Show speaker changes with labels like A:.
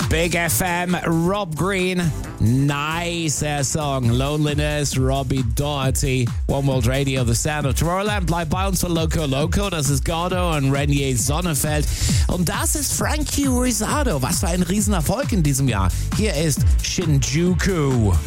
A: Big FM, Rob Green, nice Song, Loneliness, Robbie Doherty, One World Radio, The Sound of Tomorrowland. Bleibt bei uns für Loco Loco, das ist Gordo und Renier Sonnefeld. Und das ist Frankie Rizardo. Was für ein Riesenerfolg in diesem Jahr. Hier ist Shinjuku.